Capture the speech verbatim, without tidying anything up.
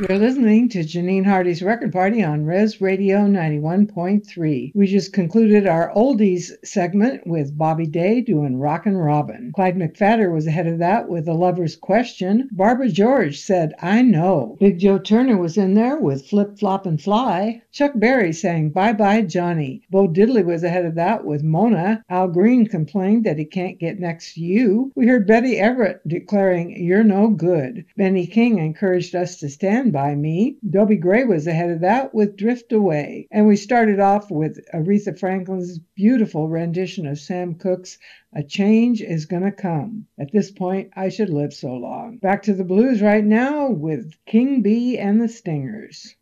You're listening to Janine Hardy's Record Party on Res Radio ninety-one point three. We just concluded our oldies segment with Bobby Day doing Rockin' Robin. Clyde McPhatter was ahead of that with A Lover's Question. Barbara George said, I Know. Big Joe Turner was in there with Flip, Flop, and Fly. Chuck Berry sang Bye Bye Johnny. Bo Diddley was ahead of that with Mona. Al Green complained that he can't get next to you. We heard Betty Everett declaring, You're no good. Benny King encouraged us to stand by me. Dobie Gray was ahead of that with Drift Away. And we started off with Aretha Franklin's beautiful rendition of Sam Cooke's A Change Is Gonna Come. At this point, I should live so long. Back to the blues right now with King Bee and the Stingers.